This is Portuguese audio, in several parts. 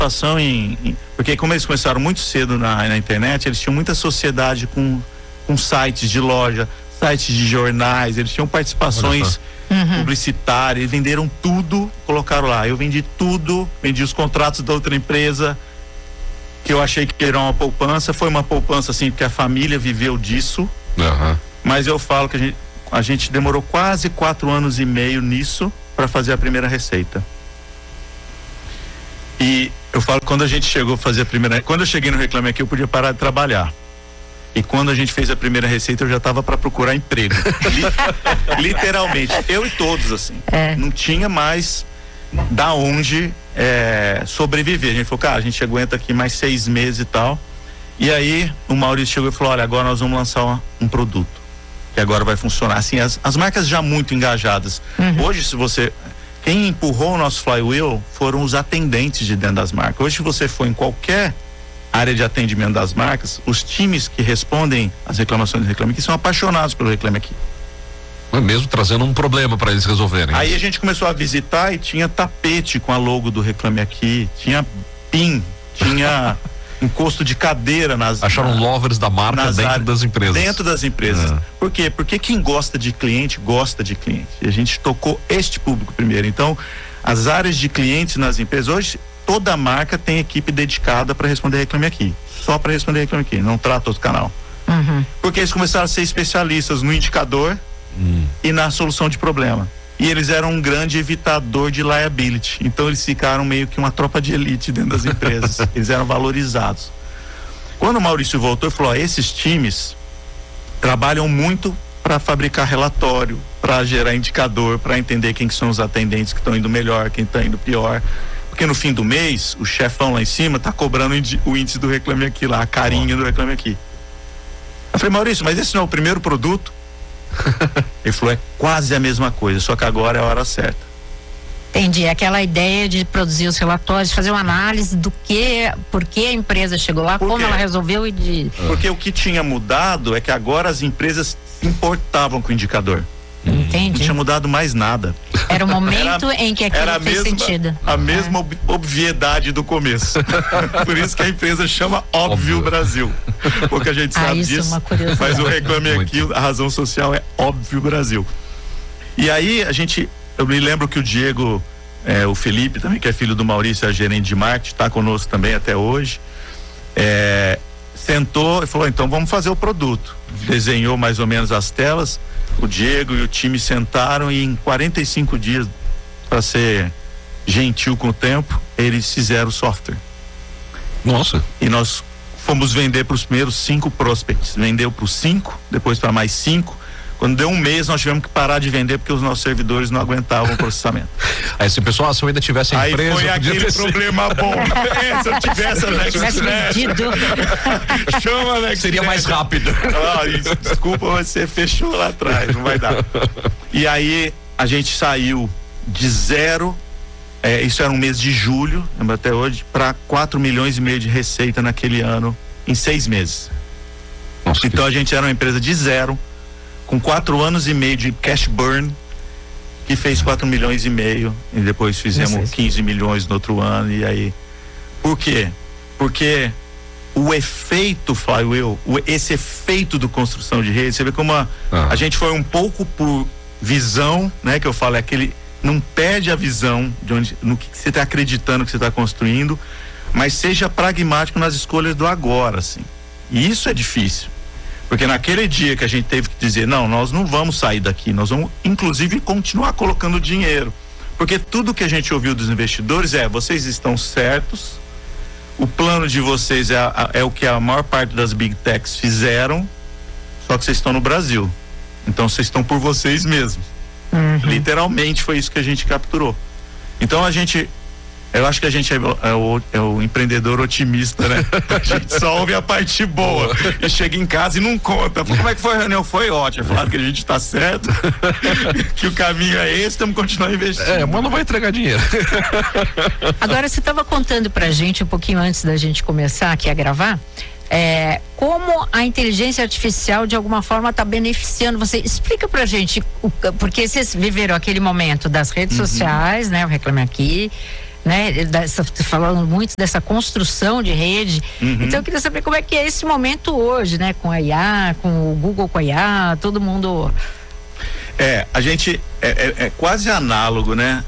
participação porque como eles começaram muito cedo na internet, eles tinham muita sociedade com sites de loja, sites de jornais, eles tinham participações publicitárias, venderam tudo, colocaram lá. Eu vendi tudo, vendi os contratos da outra empresa, que eu achei que era uma poupança. Foi uma poupança assim, porque a família viveu disso. Mas eu falo que a gente demorou quase 4 anos e meio nisso para fazer a primeira receita. E eu falo, quando a gente chegou a fazer quando eu cheguei no Reclame Aqui, eu podia parar de trabalhar. E quando a gente fez a primeira receita, eu já estava para procurar emprego. Literalmente, eu e todos, assim. Não tinha mais da onde sobreviver. A gente falou, cara, a gente aguenta aqui mais 6 meses e tal. E aí, o Maurício chegou e falou, olha, agora nós vamos lançar um produto, que agora vai funcionar. Assim, as marcas já muito engajadas. Hoje, quem empurrou o nosso flywheel foram os atendentes de dentro das marcas. Hoje, se você for em qualquer área de atendimento das marcas, os times que respondem às reclamações do Reclame Aqui são apaixonados pelo Reclame Aqui. Mesmo trazendo um problema para eles resolverem. Aí a gente começou a visitar e tinha tapete com a logo do Reclame Aqui, tinha pin, tinha encosto de cadeira acharam lovers da marca dentro das empresas. Dentro das empresas. Por quê? Porque quem gosta de cliente, gosta de cliente. E a gente tocou este público primeiro. Então, as áreas de clientes nas empresas, hoje, toda marca tem equipe dedicada para responder Reclame Aqui. Só para responder Reclame Aqui, não trata outro canal. Porque eles começaram a ser especialistas no indicador e na solução de problema. E eles eram um grande evitador de liability. Então eles ficaram meio que uma tropa de elite dentro das empresas. Eles eram valorizados. Quando o Maurício voltou, ele falou, esses times trabalham muito para fabricar relatório, para gerar indicador, para entender quem que são os atendentes que estão indo melhor, quem está indo pior. Porque no fim do mês, o chefão lá em cima tá cobrando o índice do Reclame Aqui lá, a carinha do Reclame Aqui. Eu falei, Maurício, mas esse não é o primeiro produto? Ele falou, é quase a mesma coisa, só que agora é a hora certa. Entendi, aquela ideia de produzir os relatórios, fazer uma análise do por que a empresa chegou lá, como ela resolveu Porque o que tinha mudado é que agora as empresas se importavam com o indicador. Entendi. Não tinha mudado mais nada. Era o momento em que aquilo fez sentido. A mesma obviedade do começo. Por isso que a empresa chama Óbvio Brasil. Porque a gente sabe disso. Mas o Reclame Aqui, a razão social é Óbvio Brasil. E aí eu me lembro que o Diego, o Felipe também, que é filho do Maurício, é gerente de marketing, está conosco também até hoje. Sentou e falou, então vamos fazer o produto. Desenhou mais ou menos as telas. O Diego e o time sentaram e em 45 dias, para ser gentil com o tempo, eles fizeram o software. Nossa. E nós fomos vender para os primeiros 5 prospects. Vendeu para os 5, depois para mais 5. Quando deu um mês, nós tivemos que parar de vender porque os nossos servidores não aguentavam o processamento. Aí se o pessoal, se eu ainda tivesse a empresa... Aí foi aquele problema bom. Se eu tivesse a NextNet, chama a NextNet. Seria mais rápido. Desculpa, você fechou lá atrás, não vai dar. E aí a gente saiu de 0, isso era um mês de julho, lembro até hoje, para 4,5 milhões de receita naquele ano, em 6 meses. Nossa, então a gente era uma empresa de 0, com 4 anos e meio de cash burn, que fez 4,5 milhões, e depois fizemos 15 milhões no outro ano. E aí, por quê? Porque o efeito flywheel, esse efeito do construção de rede, você vê como a gente foi um pouco por visão, né, que eu falo, é aquele, não perde a visão de no que você está acreditando que você está construindo, mas seja pragmático nas escolhas do agora, assim. E isso é difícil. Porque naquele dia que a gente teve que dizer, não, nós não vamos sair daqui, nós vamos inclusive continuar colocando dinheiro. Porque tudo que a gente ouviu dos investidores vocês estão certos, o plano de vocês é o que a maior parte das big techs fizeram, só que vocês estão no Brasil. Então vocês estão por vocês mesmos. Literalmente foi isso que a gente capturou. Então eu acho que a gente é o empreendedor otimista, né? A gente só ouve a parte boa e chega em casa e não conta. Como é que foi a reunião? Foi ótimo. Falaram que a gente tá certo, que o caminho é esse, estamos continuando investindo. Mas não vai entregar dinheiro. Agora, você estava contando pra gente um pouquinho antes da gente começar aqui a gravar, como a inteligência artificial de alguma forma está beneficiando você. Explica pra gente, porque vocês viveram aquele momento das redes sociais, né? O Reclame Aqui, né? Falando muito dessa construção de rede. Então eu queria saber como é que é esse momento hoje, né? Com a IA, com o Google com a IA, todo mundo... A gente é quase análogo, né?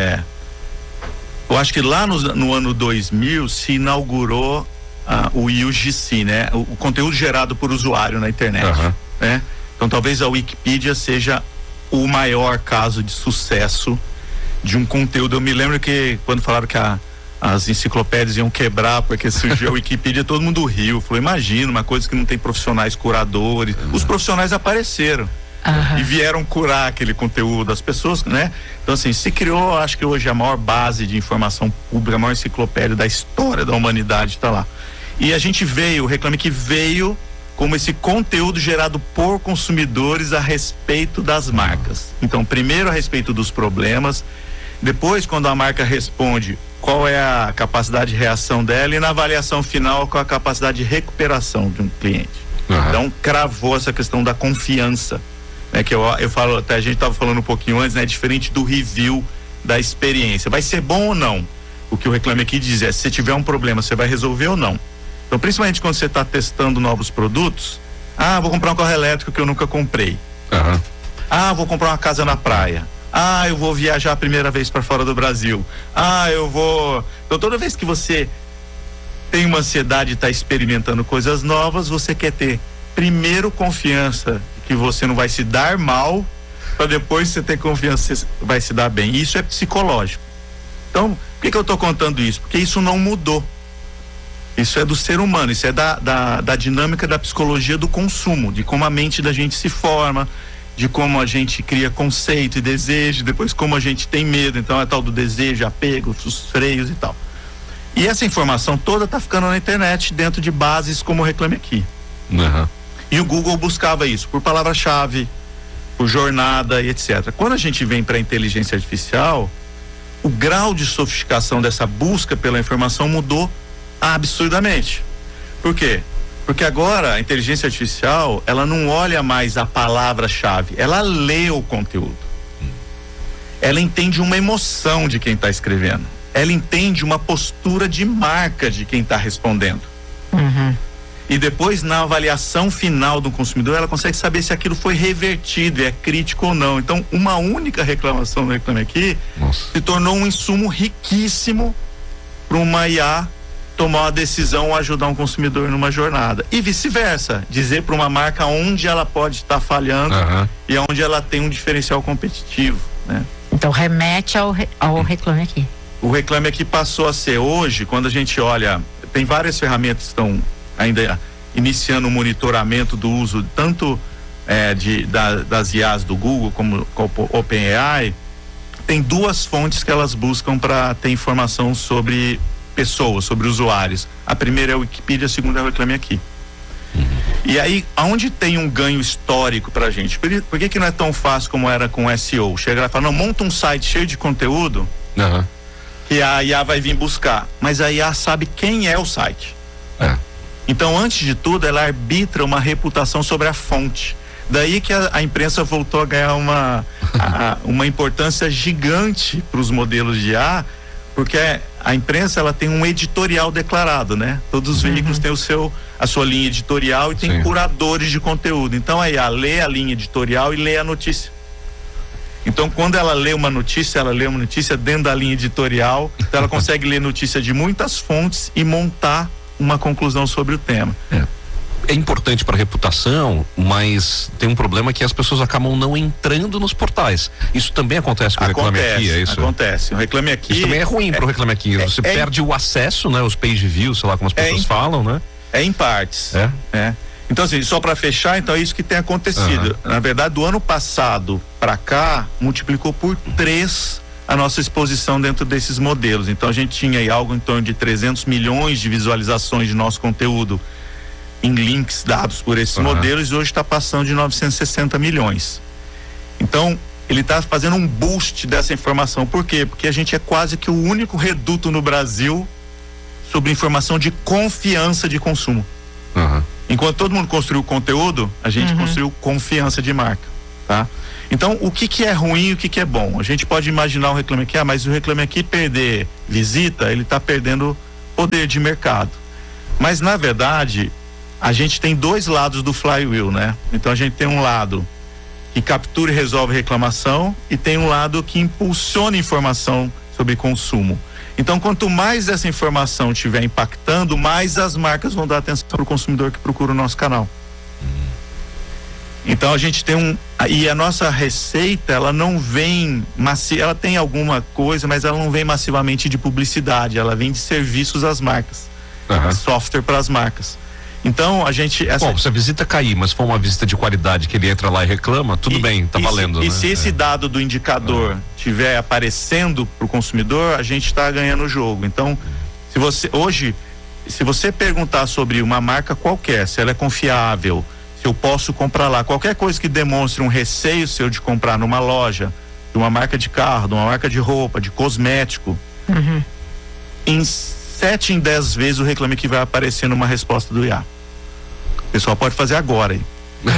Eu acho que lá no ano 2000 se inaugurou o UGC, né? O conteúdo gerado por usuário na internet, né? Então talvez a Wikipedia seja o maior caso de sucesso de um conteúdo. Eu me lembro que quando falaram que as enciclopédias iam quebrar porque surgiu a Wikipedia, todo mundo riu, falou, imagina, uma coisa que não tem profissionais curadores. Os profissionais apareceram e vieram curar aquele conteúdo, as pessoas, né? Então assim, se criou, acho que hoje a maior base de informação pública, a maior enciclopédia da história da humanidade está lá. E a gente veio, o Reclame Aqui veio como esse conteúdo gerado por consumidores a respeito das marcas. Então, primeiro a respeito dos problemas, depois quando a marca responde, qual é a capacidade de reação dela, e na avaliação final, qual a capacidade de recuperação de um cliente. Então, cravou essa questão da confiança, né, que eu falo, até a gente estava falando um pouquinho antes, né, diferente do review da experiência. Vai ser bom ou não? O que o Reclame Aqui diz é, se tiver um problema, você vai resolver ou não? Então, principalmente quando você está testando novos produtos, vou comprar um carro elétrico que eu nunca comprei. Vou comprar uma casa na praia. Eu vou viajar a primeira vez para fora do Brasil. Então, toda vez que você tem uma ansiedade de estar experimentando coisas novas, você quer ter primeiro confiança que você não vai se dar mal, para depois você ter confiança que você vai se dar bem. Isso é psicológico. Então, por que eu estou contando isso? Porque isso não mudou. Isso é do ser humano, isso é da dinâmica da psicologia do consumo, de como a mente da gente se forma, de como a gente cria conceito e desejo, depois como a gente tem medo. Então é tal do desejo, apego, os freios e tal. E essa informação toda está ficando na internet, dentro de bases como o Reclame Aqui. E o Google buscava isso por palavra-chave, por jornada e etc. Quando a gente vem para a inteligência artificial, o grau de sofisticação dessa busca pela informação mudou absurdamente. Por quê? Porque agora a inteligência artificial, ela não olha mais a palavra-chave, ela lê o conteúdo. Ela entende uma emoção de quem está escrevendo. Ela entende uma postura de marca de quem está respondendo. E depois, na avaliação final do consumidor, ela consegue saber se aquilo foi revertido, é crítico ou não. Então, uma única reclamação no Reclame Aqui se tornou um insumo riquíssimo para uma IA tomar uma decisão ou ajudar um consumidor numa jornada. E vice-versa, dizer para uma marca onde ela pode estar falhando e onde ela tem um diferencial competitivo, né? Então remete ao Reclame Aqui. O Reclame Aqui passou a ser hoje, quando a gente olha, tem várias ferramentas que estão ainda iniciando o monitoramento do uso tanto das IAs do Google como o OpenAI. Tem duas fontes que elas buscam para ter informação sobre pessoas, sobre usuários. A primeira é a Wikipedia, a segunda é o Reclame Aqui. E aí, aonde tem um ganho histórico pra gente? Por que não é tão fácil como era com o SEO? Chega lá e fala, não, monta um site cheio de conteúdo que a IA vai vir buscar. Mas a IA sabe quem é o site. Então, antes de tudo, ela arbitra uma reputação sobre a fonte. Daí que a imprensa voltou a ganhar uma importância gigante para os modelos de IA, porque a imprensa, ela tem um editorial declarado, né? Todos os veículos têm a sua linha editorial e tem curadores de conteúdo. Então a IA lê a linha editorial e lê a notícia. Então quando ela lê uma notícia dentro da linha editorial, então ela consegue ler notícia de muitas fontes e montar uma conclusão sobre o tema. É importante para a reputação, mas tem um problema que as pessoas acabam não entrando nos portais. Isso também acontece com o Reclame Aqui, é isso? Acontece. O Reclame Aqui... Isso também é ruim para o Reclame Aqui. Você perde o acesso, né? Os page views, sei lá como as pessoas falam, né? É em partes. Então assim, só para fechar, então é isso que tem acontecido. Na verdade, do ano passado para cá, multiplicou por 3 a nossa exposição dentro desses modelos. Então a gente tinha aí algo em torno de 300 milhões de visualizações de nosso conteúdo em links dados por esses modelos, e hoje está passando de 960 milhões. Então, ele está fazendo um boost dessa informação. Por quê? Porque a gente é quase que o único reduto no Brasil sobre informação de confiança de consumo. Enquanto todo mundo construiu conteúdo, a gente construiu confiança de marca. tá? Então, o que é ruim e o que é bom? A gente pode imaginar o Reclame Aqui, mas o Reclame Aqui perder visita, ele está perdendo poder de mercado. Mas, na verdade, a gente tem dois lados do flywheel, né? Então, a gente tem um lado que captura e resolve reclamação e tem um lado que impulsiona informação sobre consumo. Então, quanto mais essa informação estiver impactando, mais as marcas vão dar atenção para o consumidor que procura o nosso canal. Então a gente tem e a nossa receita, ela não vem ela tem alguma coisa, mas ela não vem massivamente de publicidade, ela vem de serviços às marcas, software para as marcas. Então a gente... Bom, se a visita cair, mas for uma visita de qualidade que ele entra lá e reclama, tudo bem, tá valendo. E se esse dado do indicador estiver aparecendo para o consumidor, a gente está ganhando o jogo. Então, se você perguntar sobre uma marca qualquer, se ela é confiável, eu posso comprar lá, qualquer coisa que demonstre um receio seu de comprar numa loja, de uma marca de carro, de uma marca de roupa, de cosmético, em 7 em 10 vezes o Reclame Aqui vai aparecer numa resposta do IA. O pessoal pode fazer agora aí.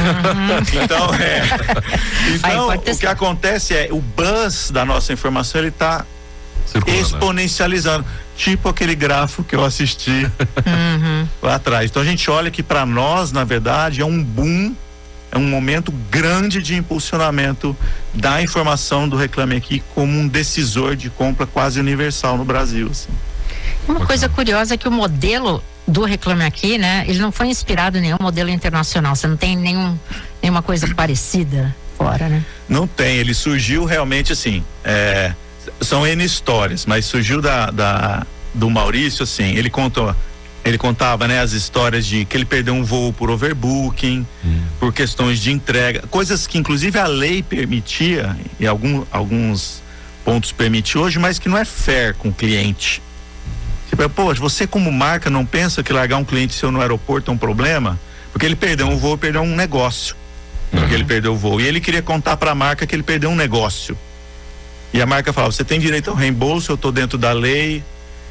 Então, o que acontece é o buzz da nossa informação, ele está exponencializando, tipo aquele gráfico que eu assisti lá atrás. Então a gente olha que para nós, na verdade, é um boom, é um momento grande de impulsionamento da informação do Reclame Aqui como um decisor de compra quase universal no Brasil, assim. Uma coisa curiosa é que o modelo do Reclame Aqui, né, ele não foi inspirado em nenhum modelo internacional. Você não tem nenhuma coisa parecida fora, né? Não tem, ele surgiu realmente assim, são N histórias, mas surgiu do Maurício, assim, ele contava, né, as histórias de que ele perdeu um voo por overbooking, por questões de entrega, coisas que inclusive a lei permitia, e alguns pontos permite hoje, mas que não é fair com o cliente. Tipo, poxa, você como marca não pensa que largar um cliente seu no aeroporto é um problema? Porque ele perdeu um voo, perdeu um negócio. Porque ele perdeu o voo. E ele queria contar para a marca que ele perdeu um negócio. E a marca falava, você tem direito ao reembolso, eu estou dentro da lei,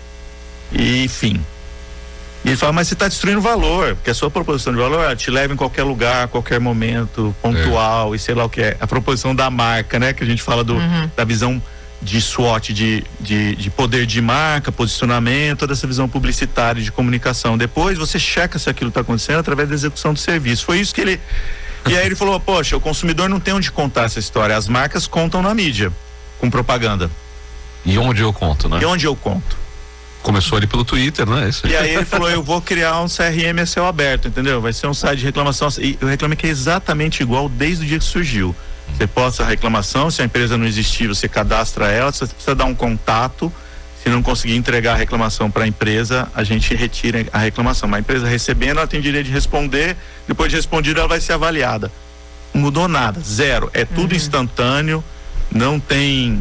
e enfim. E ele fala, mas você está destruindo valor, porque a sua proposição de valor, ela te leva em qualquer lugar, a qualquer momento, pontual, e sei lá o que é. A proposição da marca, né? Que a gente fala da visão de SWOT, de poder de marca, posicionamento, toda essa visão publicitária de comunicação. Depois você checa se aquilo está acontecendo através da execução do serviço. Foi isso que ele... E aí ele falou, poxa, o consumidor não tem onde contar essa história, as marcas contam na mídia, com propaganda. E onde eu conto, né? E onde eu conto? Começou ali pelo Twitter, né? E aí ele falou, eu vou criar um CRM a céu aberto, entendeu? Vai ser um site de reclamação, e eu reclamo que é exatamente igual desde o dia que surgiu. Você posta a reclamação, se a empresa não existir, você cadastra ela, você precisa dar um contato, se não conseguir entregar a reclamação para a empresa, a gente retira a reclamação. Mas a empresa recebendo, ela tem direito de responder, depois de respondida ela vai ser avaliada. Não mudou nada, zero, é tudo instantâneo, não tem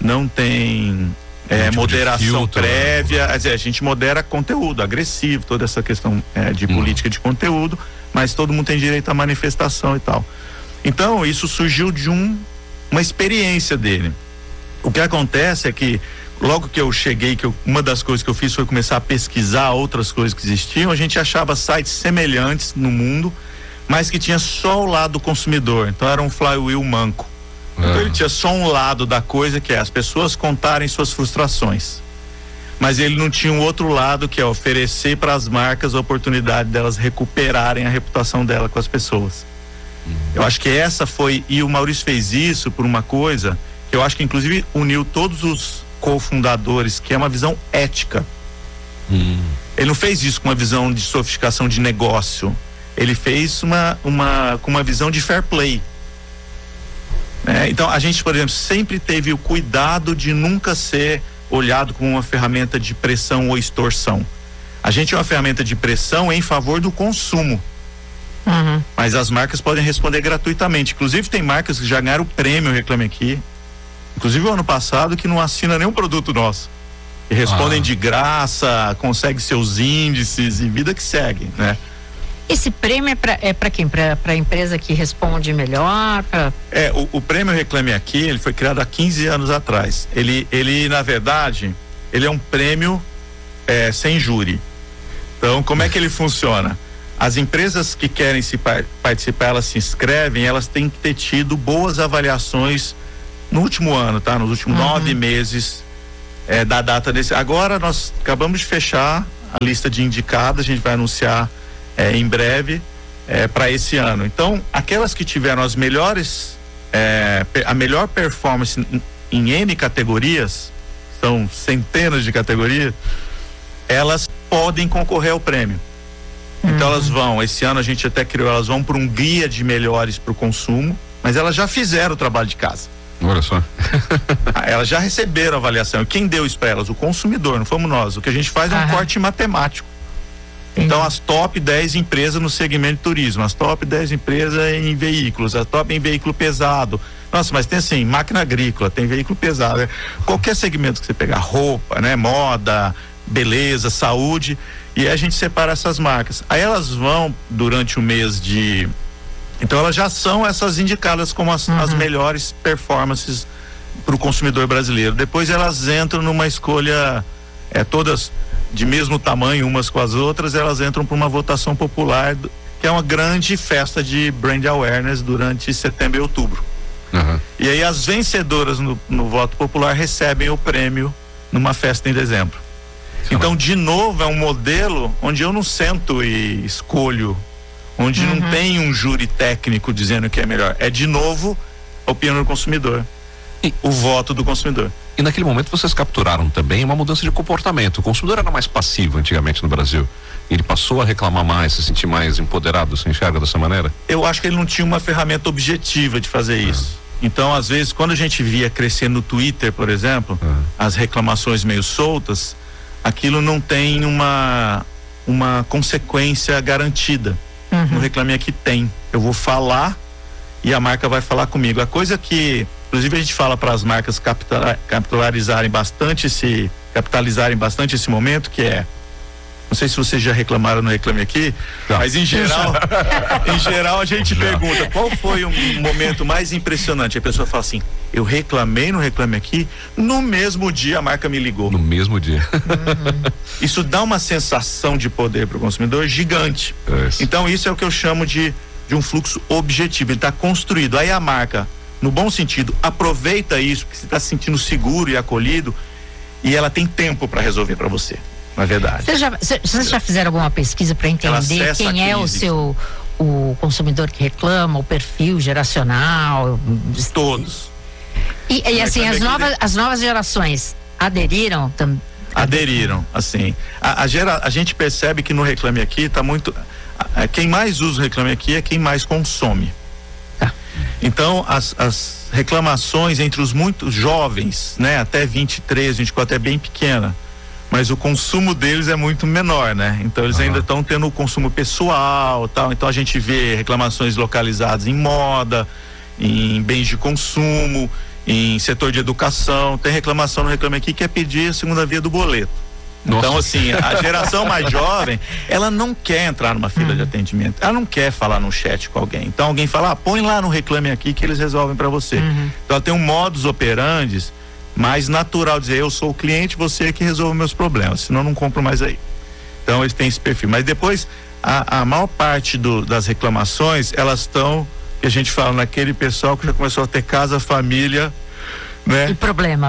moderação filtro, prévia, quer dizer, a gente modera conteúdo agressivo, toda essa questão de política de conteúdo, mas todo mundo tem direito à manifestação e tal. Então isso surgiu de uma experiência dele. O que acontece é que logo que eu cheguei, uma das coisas que eu fiz foi começar a pesquisar outras coisas que existiam, a gente achava sites semelhantes no mundo, mas que tinha só o lado do consumidor, então era um flywheel manco. Então ele tinha só um lado da coisa, que é as pessoas contarem suas frustrações, mas ele não tinha um outro lado, que é oferecer para as marcas a oportunidade delas recuperarem a reputação dela com as pessoas. Eu acho que e o Maurício fez isso por uma coisa que eu acho que inclusive uniu todos os cofundadores, que é uma visão ética. Ele não fez isso com uma visão de sofisticação de negócio, ele fez com uma visão de fair play. Então a gente, por exemplo, sempre teve o cuidado de nunca ser olhado como uma ferramenta de pressão ou extorsão. A gente é uma ferramenta de pressão em favor do consumo. Mas as marcas podem responder gratuitamente. Inclusive tem marcas que já ganharam o prêmio Reclame Aqui, inclusive o ano passado, que não assina nenhum produto nosso, e respondem de graça, conseguem seus índices e vida que segue, né? Esse prêmio é para quem? Para a empresa que responde melhor? O prêmio Reclame Aqui, ele foi criado há 15 anos atrás. Ele na verdade, ele é um prêmio sem júri. Então, como é que ele funciona? as empresas que querem participar, elas se inscrevem, elas têm que ter tido boas avaliações no último ano, tá? Nos últimos 9 meses da data desse. Agora nós acabamos de fechar a lista de indicadas, a gente vai anunciar em breve para esse ano. Então, aquelas que tiveram as melhores, a melhor performance em N categorias, são centenas de categorias, elas podem concorrer ao prêmio. Então elas vão, esse ano a gente até criou, elas vão para um guia de melhores para o consumo, mas elas já fizeram o trabalho de casa. Olha só. Elas já receberam a avaliação. E quem deu isso para elas? O consumidor, não fomos nós. O que a gente faz é um corte matemático. Então as top 10 empresas no segmento de turismo, as top 10 empresas em veículos, a top em veículo pesado. Nossa, mas tem assim, máquina agrícola, tem veículo pesado, né? Qualquer segmento que você pegar, roupa, né? Moda, beleza, saúde, e a gente separa essas marcas. Aí elas vão durante o mês de... Então elas já são essas indicadas como as melhores performances para o consumidor brasileiro. Depois elas entram numa escolha, todas de mesmo tamanho umas com as outras, elas entram para uma votação popular, que é uma grande festa de brand awareness durante setembro e outubro. E aí as vencedoras no voto popular recebem o prêmio numa festa em dezembro. Então, de novo, é um modelo onde eu não sento e escolho, onde não tem um júri técnico dizendo que é melhor. É, de novo, a opinião do consumidor, o voto do consumidor. E naquele momento vocês capturaram também uma mudança de comportamento. O consumidor era mais passivo antigamente no Brasil. Ele passou a reclamar mais, se sentir mais empoderado, se enxerga dessa maneira? Eu acho que ele não tinha uma ferramenta objetiva de fazer isso. Então, às vezes, quando a gente via crescer no Twitter, por exemplo, as reclamações meio soltas, aquilo não tem uma consequência garantida. No Reclame Aqui tem. Eu vou falar e a marca vai falar comigo. A coisa que, inclusive, a gente fala para as marcas capitalizarem bastante esse momento, que é, não sei se vocês já reclamaram no Reclame Aqui, mas em geral a gente pergunta qual foi um momento mais impressionante. A pessoa fala assim: eu reclamei no Reclame Aqui, no mesmo dia a marca me ligou. No mesmo dia. Isso dá uma sensação de poder para o consumidor gigante. Então isso é o que eu chamo de um fluxo objetivo, ele está construído. Aí a marca, no bom sentido, aproveita isso, porque você está se sentindo seguro e acolhido, e ela tem tempo para resolver para você. Na verdade. Vocês já fizeram alguma pesquisa para entender quem é o consumidor que reclama, o perfil geracional? Todos. E assim, as novas gerações aderiram? Aderiram, assim. A gente percebe que no Reclame Aqui tá muito... Quem mais usa o Reclame Aqui é quem mais consome. Então, as reclamações entre os muito jovens, né? Até 23, 24 é bem pequena. Mas o consumo deles é muito menor, né? Então eles ainda estão tendo o consumo pessoal, tal. Então a gente vê reclamações localizadas em moda, em bens de consumo, em setor de educação. Tem reclamação no Reclame Aqui que é pedir a segunda via do boleto. Nossa. Então, assim, a geração mais jovem, ela não quer entrar numa fila de atendimento, ela não quer falar no chat com alguém. Então alguém fala, põe lá no Reclame Aqui que eles resolvem para você. Então ela tem um modus operandi mais natural, dizer, eu sou o cliente, você é que resolve meus problemas, senão eu não compro mais aí. Então eles têm esse perfil. Mas depois, a maior parte das reclamações, elas estão, que a gente fala, naquele pessoal que já começou a ter casa, família, né? E problema.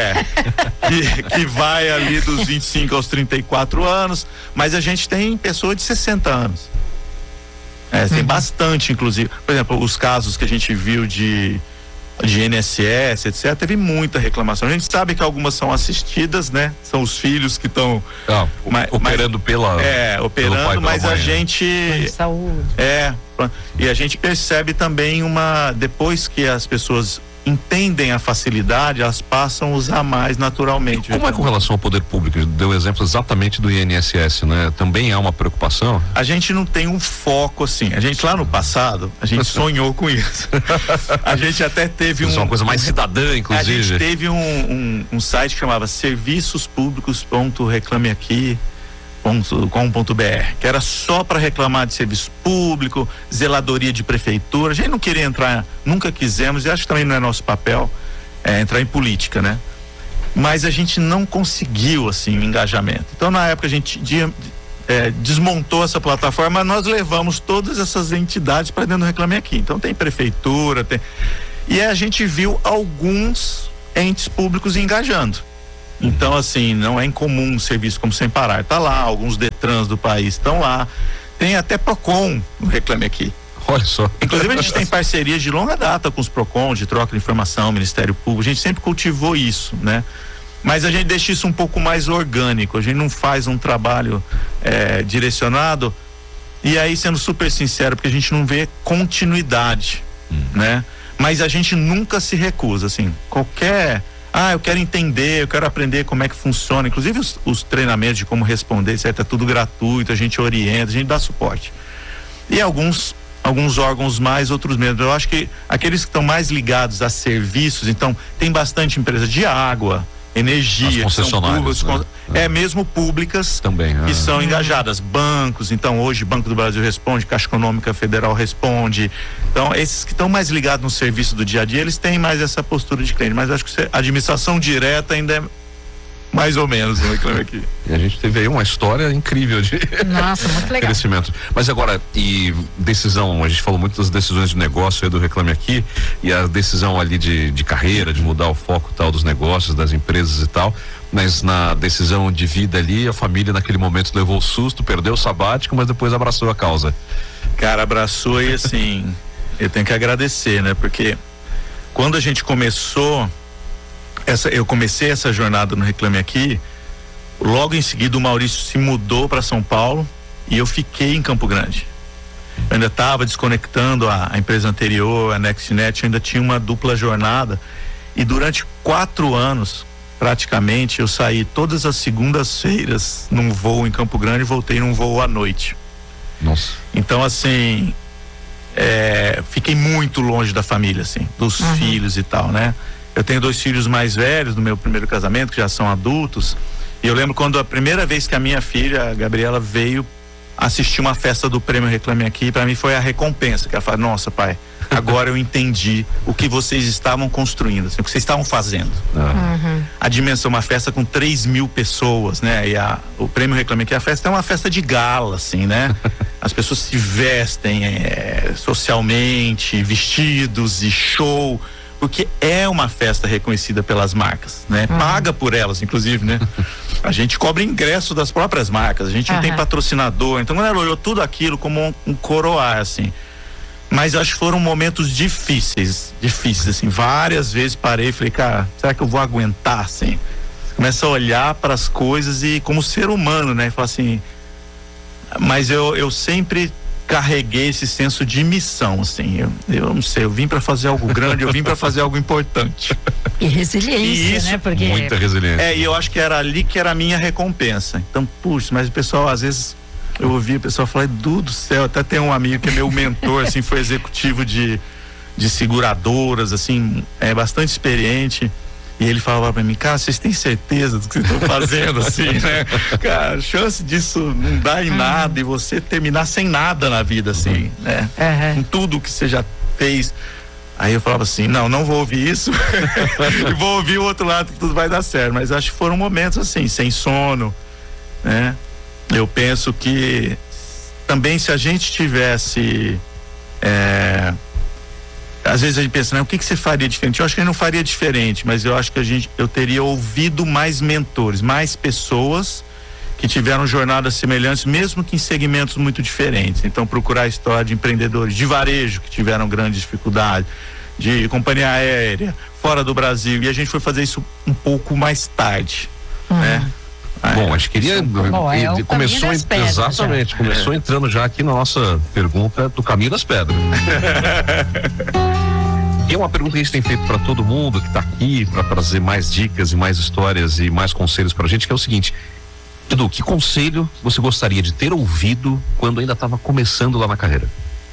Que vai ali dos 25 aos 34 anos, mas a gente tem pessoa de 60 anos. Tem bastante, inclusive. Por exemplo, os casos que a gente viu de INSS, etc., teve muita reclamação. A gente sabe que algumas são assistidas, né? São os filhos que estão operando operando, mas a gente saúde. E a gente percebe também depois que as pessoas entendem a facilidade, elas passam a usar mais naturalmente. Como é com relação ao poder público? Deu exemplo exatamente do INSS, né? Também há uma preocupação? A gente não tem um foco assim. A gente lá no passado, a gente sonhou com isso. A gente até teve uma coisa mais cidadã, inclusive. A gente teve um site que chamava serviçospúblicos.reclameaqui.com.br, que era só para reclamar de serviço público, zeladoria de prefeitura. A gente não queria entrar, nunca quisemos, e acho que também não é nosso papel entrar em política, né? Mas a gente não conseguiu assim o engajamento. Então na época a gente desmontou essa plataforma, nós levamos todas essas entidades para dentro do Reclame Aqui. Então tem prefeitura, e a gente viu alguns entes públicos engajando. Então, assim, não é incomum um serviço como Sem Parar tá lá, alguns Detrans do país estão lá, tem até Procon no Reclame Aqui. Olha só. Inclusive a gente tem parcerias de longa data com os Procon, de troca de informação, Ministério Público, a gente sempre cultivou isso, né? Mas a gente deixa isso um pouco mais orgânico, a gente não faz um trabalho direcionado, e aí sendo super sincero, porque a gente não vê continuidade, né? Mas a gente nunca se recusa, assim, eu quero entender, eu quero aprender como é que funciona, inclusive os treinamentos de como responder, etc, é tudo gratuito, a gente orienta, a gente dá suporte. E alguns órgãos mais, outros menos. Eu acho que aqueles que estão mais ligados a serviços, então tem bastante empresa de água, energia, concessionárias, mesmo públicas também, que são engajadas, bancos, então hoje Banco do Brasil responde, Caixa Econômica Federal responde, então esses que estão mais ligados no serviço do dia a dia, eles têm mais essa postura de cliente, mas acho que a administração direta ainda é mais ou menos, no Reclame Aqui. E a gente teve aí uma história incrível de nossa, muito legal. crescimento. Mas agora, e decisão, a gente falou muito das decisões de negócio aí do Reclame Aqui, e a decisão ali de carreira, de mudar o foco tal dos negócios, das empresas e tal, mas na decisão de vida ali, a família naquele momento levou o susto, perdeu o sabático, mas depois abraçou a causa. Cara, abraçou e assim, eu tenho que agradecer, né? Porque quando a gente começou eu comecei essa jornada no Reclame Aqui, logo em seguida o Maurício se mudou para São Paulo e eu fiquei em Campo Grande. Eu ainda estava desconectando a empresa anterior, a NextNet, eu ainda tinha uma dupla jornada, e durante 4 anos, praticamente, eu saí todas as segundas-feiras num voo em Campo Grande e voltei num voo à noite. Nossa. Então, assim, fiquei muito longe da família, assim, dos filhos e tal, né? Eu tenho 2 filhos mais velhos do meu primeiro casamento, que já são adultos, e eu lembro quando a primeira vez que a minha filha, a Gabriela, veio assistir uma festa do Prêmio Reclame Aqui, para mim foi a recompensa, que ela falou: nossa, pai, agora eu entendi o que vocês estavam construindo, assim, o que vocês estavam fazendo. A dimensão, uma festa com 3.000 pessoas, né? E o Prêmio Reclame Aqui, a festa é uma festa de gala, assim, né? As pessoas se vestem socialmente, vestidos e show, porque é uma festa reconhecida pelas marcas, né? Paga por elas, inclusive, né? A gente cobra ingresso das próprias marcas, a gente não tem patrocinador, então ela olhou tudo aquilo como um coroar, assim. Mas acho que foram momentos difíceis, assim, várias vezes parei e falei: cara, será que eu vou aguentar, assim? Começa a olhar para as coisas e como ser humano, né? Fala assim, mas eu sempre carreguei esse senso de missão, assim, eu não sei, eu vim para fazer algo grande, eu vim para fazer algo importante. E resiliência, né? Porque muita resiliência. E eu acho que era ali que era a minha recompensa. Então, puxa, mas o pessoal, às vezes, eu ouvi o pessoal falar: Edu do céu, até tem um amigo que é meu mentor, assim, foi executivo de seguradoras, assim, bastante experiente. E ele falava pra mim: cara, vocês têm certeza do que vocês estão fazendo, assim, né? Cara, a chance disso não dá em nada, e você terminar sem nada na vida, assim, né? Com tudo que você já fez. Aí eu falava assim: não vou ouvir isso e vou ouvir o outro lado, que tudo vai dar certo. Mas acho que foram momentos assim, sem sono, né? Eu penso que também, se a gente tivesse às vezes a gente pensa, né, o que você faria diferente? Eu acho que eu não faria diferente, mas eu acho que eu teria ouvido mais mentores, mais pessoas que tiveram jornadas semelhantes, mesmo que em segmentos muito diferentes. Então, procurar a história de empreendedores de varejo que tiveram grande dificuldade, de companhia aérea, fora do Brasil, e a gente foi fazer isso um pouco mais tarde, né? Bom, a gente queria. Começou exatamente, começou entrando já aqui na nossa pergunta do caminho das pedras. E é uma pergunta que a gente tem feito para todo mundo que está aqui para trazer mais dicas e mais histórias e mais conselhos para a gente, que é o seguinte: Edu, que conselho você gostaria de ter ouvido quando ainda estava começando lá na carreira?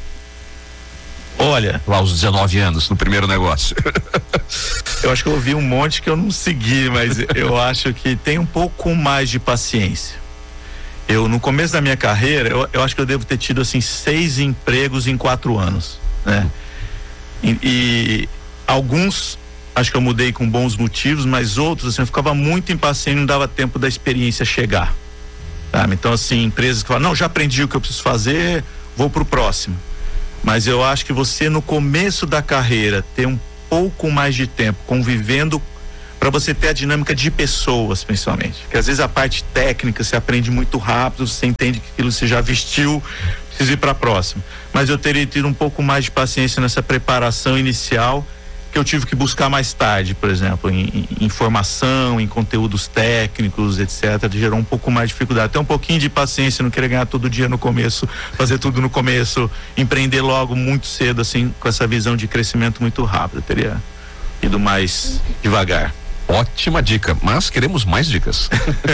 Olha, lá aos 19 anos, no primeiro negócio. Eu acho que eu ouvi um monte que eu não segui, mas eu acho que tem um pouco mais de paciência. No começo da minha carreira, eu acho que eu devo ter tido, assim, 6 empregos em 4 anos, né? E alguns, acho que eu mudei com bons motivos, mas outros, assim, eu ficava muito impaciente, não dava tempo da experiência chegar, sabe? Então, assim, empresas que falam, não, já aprendi o que eu preciso fazer, vou pro próximo. Mas eu acho que você, no começo da carreira, ter um pouco mais de tempo convivendo, para você ter a dinâmica de pessoas, principalmente. Porque às vezes a parte técnica você aprende muito rápido, você entende que aquilo você já vestiu, precisa ir para a próxima. Mas eu teria tido um pouco mais de paciência nessa preparação inicial, que eu tive que buscar mais tarde, por exemplo, em informação, em conteúdos técnicos, etc. Gerou um pouco mais de dificuldade. Até um pouquinho de paciência, não querer ganhar todo dia no começo, fazer tudo no começo, empreender logo muito cedo, assim, com essa visão de crescimento muito rápido. Eu teria ido mais devagar. Ótima dica, mas queremos mais dicas.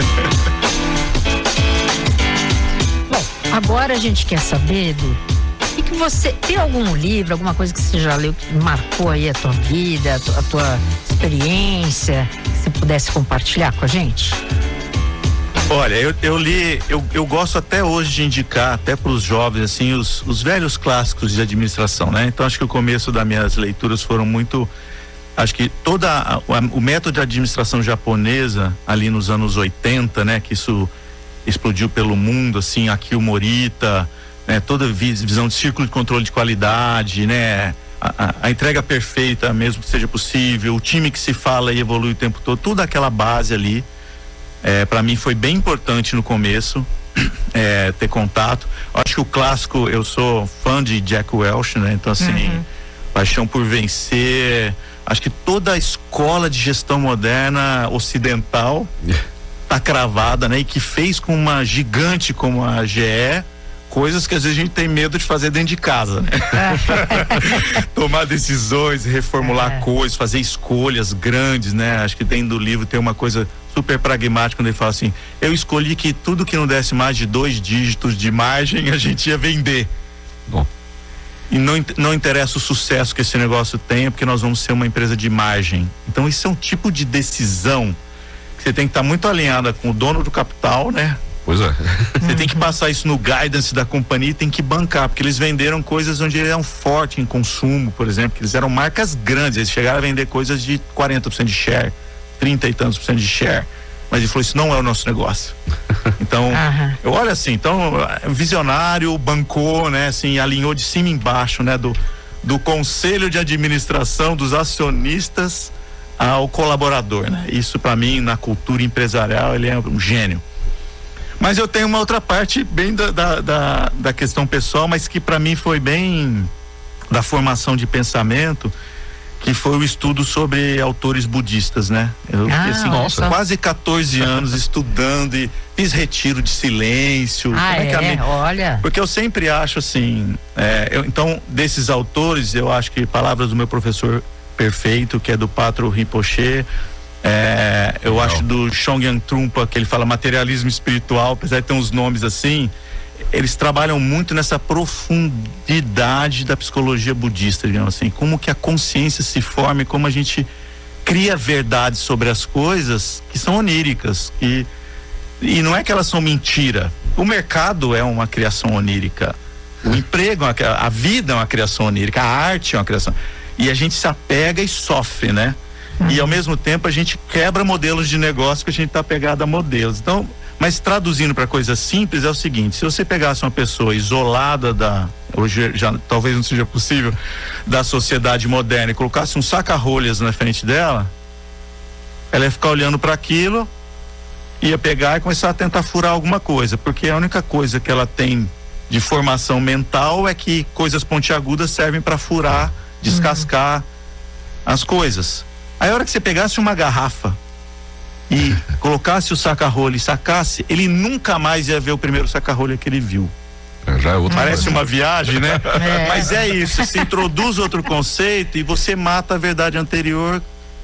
Bom, agora a gente quer saber, Edu, que você tem algum livro, alguma coisa que você já leu que marcou aí a tua vida, a tua experiência, que você pudesse compartilhar com a gente? Olha, eu li, eu gosto até hoje de indicar até para os jovens, assim, os velhos clássicos de administração, né? Então acho que o começo das minhas leituras foram muito, acho que o método de administração japonesa ali nos anos 80, né? Que isso explodiu pelo mundo, assim, Akio Morita, né, toda visão de círculo de controle de qualidade, né, a entrega perfeita, mesmo que seja possível, o time que se fala e evolui o tempo todo, toda aquela base ali, para mim foi bem importante no começo, ter contato. Acho que o clássico, eu sou fã de Jack Welch, né, então assim, Paixão por Vencer, acho que toda a escola de gestão moderna ocidental tá cravada, né, e que fez com uma gigante como a GE coisas que às vezes a gente tem medo de fazer dentro de casa, né? Tomar decisões, reformular coisas, fazer escolhas grandes, né? Acho que dentro do livro tem uma coisa super pragmática quando ele fala assim, eu escolhi que tudo que não desse mais de 2 dígitos de margem a gente ia vender. Bom. E não interessa o sucesso que esse negócio tenha, porque nós vamos ser uma empresa de margem. Então isso é um tipo de decisão que você tem que estar muito alinhada com o dono do capital, né? Pois é. Você tem que passar isso no guidance da companhia e tem que bancar, porque eles venderam coisas onde eles eram fortes em consumo, por exemplo, que eles eram marcas grandes, eles chegaram a vender coisas de 40% de share, 30 e tantos % de share, mas ele falou, isso não é o nosso negócio. Então, eu olho assim, então, visionário, bancou, né, assim, alinhou de cima e embaixo, né, do conselho de administração, dos acionistas ao colaborador, né, isso para mim, na cultura empresarial, ele é um gênio. Mas eu tenho uma outra parte bem da questão pessoal, mas que para mim foi bem da formação de pensamento, que foi o estudo sobre autores budistas, né? Eu fiquei assim, quase 14 anos estudando e fiz retiro de silêncio. Olha. Porque eu sempre acho assim, então, desses autores, eu acho que palavras do meu professor perfeito, que é do Patro Rinpoche, eu acho do Chögyam Trungpa, que ele fala materialismo espiritual, apesar de ter uns nomes assim, eles trabalham muito nessa profundidade da psicologia budista, digamos assim, como que a consciência se forma e como a gente cria verdades sobre as coisas que são oníricas, e não é que elas são mentira. O mercado é uma criação onírica, o emprego, a vida é uma criação onírica, a arte é uma criação, e a gente se apega e sofre, né? E ao mesmo tempo a gente quebra modelos de negócio, que a gente está apegado a modelos. Então, mas traduzindo para coisas simples é o seguinte: se você pegasse uma pessoa isolada hoje já talvez não seja possível, da sociedade moderna, e colocasse um saca-rolhas na frente dela, ela ia ficar olhando para aquilo, ia pegar e começar a tentar furar alguma coisa, porque a única coisa que ela tem de formação mental é que coisas pontiagudas servem para furar, descascar as coisas. Aí a hora que você pegasse uma garrafa e colocasse o saca-rolha e sacasse, ele nunca mais ia ver o primeiro saca-rolha que ele viu. Já é outra Parece coisa. Uma viagem, né? Mas é isso, você introduz outro conceito e você mata a verdade anterior.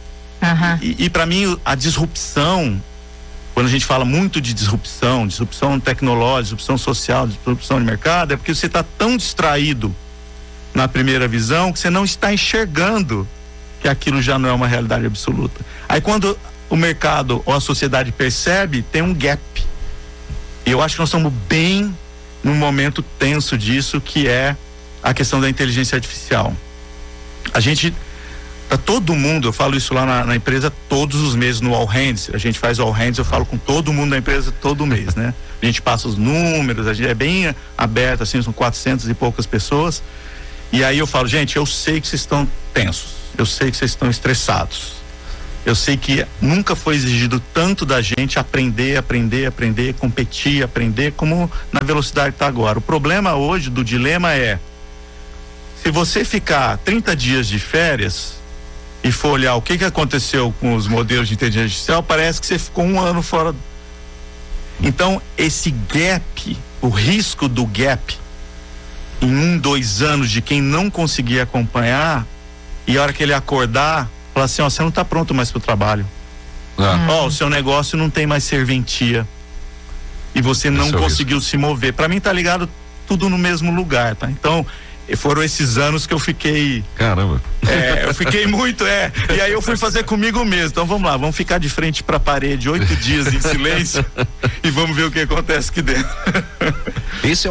E para mim a disrupção, quando a gente fala muito de disrupção tecnológica, disrupção social, disrupção de mercado, é porque você está tão distraído na primeira visão que você não está enxergando que aquilo já não é uma realidade absoluta. Aí quando o mercado ou a sociedade percebe, tem um gap. E eu acho que nós estamos bem num momento tenso disso, que é a questão da inteligência artificial. A gente para todo mundo, eu falo isso lá na empresa todos os meses no All Hands, a gente faz All Hands, eu falo com todo mundo da empresa todo mês, né? A gente passa os números, a gente é bem aberto, assim, são 400 e poucas pessoas, e aí eu falo, gente, eu sei que vocês estão tensos, eu sei que vocês estão estressados, eu sei que nunca foi exigido tanto da gente aprender, competir, aprender, como na velocidade que está agora. O problema hoje do dilema é, se você ficar 30 dias de férias e for olhar o que aconteceu com os modelos de inteligência artificial, parece que você ficou 1 ano fora. Então, esse gap, o risco do gap, em 1, 2 anos de quem não conseguir acompanhar, e a hora que ele acordar, falar assim, ó, você não está pronto mais para o trabalho. Ó, o seu negócio não tem mais serventia. E você não conseguiu se mover. Para mim tá ligado tudo no mesmo lugar, tá? Então, foram esses anos que eu fiquei... Caramba. Eu fiquei muito, e aí eu fui fazer comigo mesmo. Então vamos lá, vamos ficar de frente pra parede 8 dias em silêncio e vamos ver o que acontece aqui dentro. Essa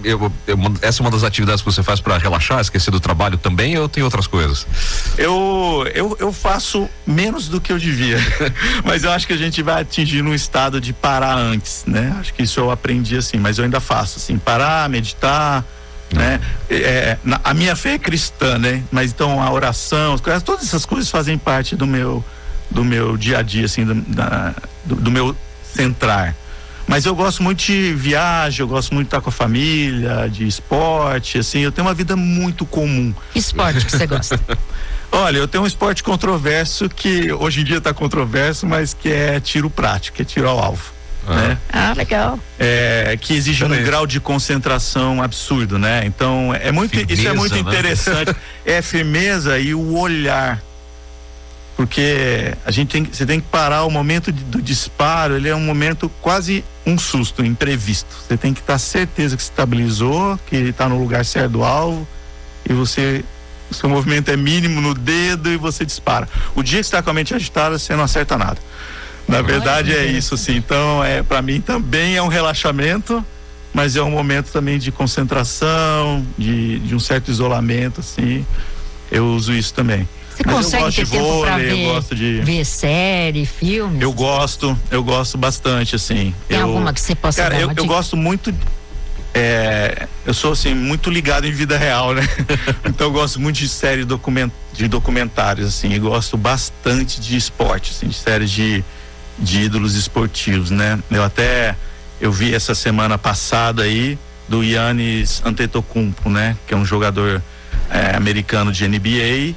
é uma das atividades que você faz para relaxar, esquecer do trabalho também, ou tem outras coisas? Eu faço menos do que eu devia, mas eu acho que a gente vai atingir um estado de parar antes, né? Acho que isso eu aprendi assim, mas eu ainda faço assim, parar, meditar, né? A minha fé é cristã, né? Mas então a oração, todas essas coisas fazem parte do meu dia a dia, assim, do meu centrar. Mas eu gosto muito de viagem, eu gosto muito de estar com a família, de esporte, assim, eu tenho uma vida muito comum. Que esporte que você gosta? Olha, eu tenho um esporte controverso que hoje em dia está controverso, mas que é tiro prático, que é tiro ao alvo. Né? Legal. Que exige um grau de concentração absurdo, né? Então firmeza, isso é muito interessante. É firmeza e o olhar, porque você tem que parar o momento do disparo. Ele é um momento quase um susto, imprevisto. Você tem que estar certeza que se estabilizou, que está no lugar certo do alvo, e o seu movimento é mínimo no dedo e você dispara. O dia que você está com a mente agitada, você não acerta nada. Na verdade é isso, assim. Então, para mim também é um relaxamento, mas é um momento também de concentração, de um certo isolamento, assim. Eu uso isso também. Você consegue ter tempo pra ver série, filmes? Eu gosto bastante, assim. Tem alguma que você possa dar uma dica? Eu gosto muito, eu sou assim, muito ligado em vida real, né? Então eu gosto muito de série de documentários, assim. Eu gosto bastante de esporte, assim, de séries de ídolos esportivos, né? Eu vi essa semana passada aí do Giannis Antetokounmpo, né? Que é um jogador americano de NBA,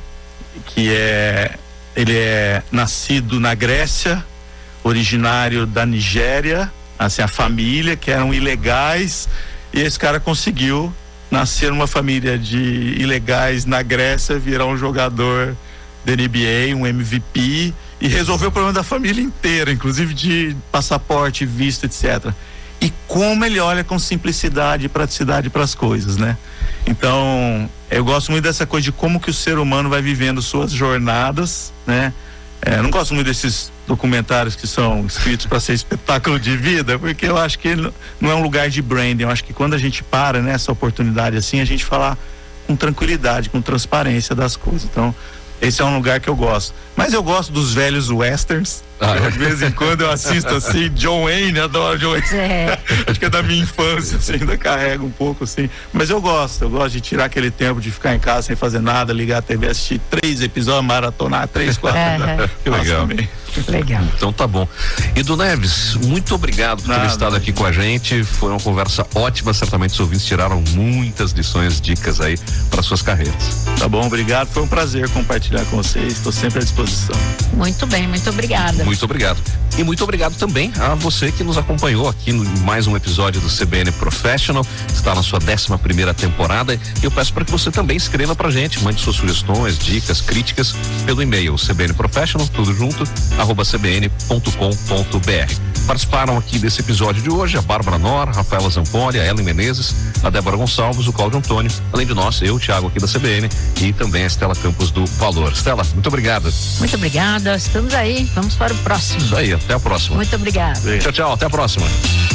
ele é nascido na Grécia, originário da Nigéria, assim, a família que eram ilegais, e esse cara conseguiu nascer numa família de ilegais na Grécia, virar um jogador da NBA, um MVP, e resolveu o problema da família inteira, inclusive de passaporte, visto, etc. E como ele olha com simplicidade e praticidade para as coisas, né? Então, eu gosto muito dessa coisa de como que o ser humano vai vivendo suas jornadas, né? Eu não gosto muito desses documentários que são escritos para ser espetáculo de vida, porque eu acho que não é um lugar de branding. Eu acho que quando a gente para nessa oportunidade assim, a gente fala com tranquilidade, com transparência das coisas. Então, esse é um lugar que eu gosto. Mas eu gosto dos velhos westerns. De vez em quando eu assisto assim, John Wayne, adoro John Wayne. Acho que é da minha infância, assim, ainda carrega um pouco, assim. Mas eu gosto de tirar aquele tempo de ficar em casa sem fazer nada, ligar a TV, assistir 3 episódios, maratonar 3, 4. Que legal. Legal. Então tá bom. Edu Neves, muito obrigado por ter estado aqui com a gente. Foi uma conversa ótima, certamente os ouvintes tiraram muitas lições, dicas aí para suas carreiras. Tá bom, obrigado. Foi um prazer compartilhar com vocês. Estou sempre à disposição. Muito bem, muito obrigada. Muito obrigado. E muito obrigado também a você que nos acompanhou aqui no mais um episódio do CBN Professional. Está na sua 11ª temporada. E eu peço para que você também escreva pra gente, mande suas sugestões, dicas, críticas pelo e-mail cbnprofessional, tudo junto, @cbn.com.br. Participaram aqui desse episódio de hoje a Bárbara Nor, Rafaela Zampoli, a Ellen Menezes, a Débora Gonçalves, o Cláudio Antônio, além de nós, eu, Thiago, aqui da CBN, e também a Estela Campos do Valor. Estela, muito obrigada. Muito obrigada, estamos aí, vamos para o próximo. Isso aí, até a próxima. Muito obrigada. Tchau, tchau, até a próxima.